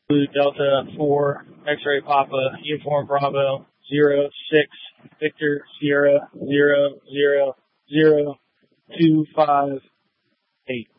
Delta 4, X-ray Papa, Uniform Bravo, 06, Victor Sierra 000 258.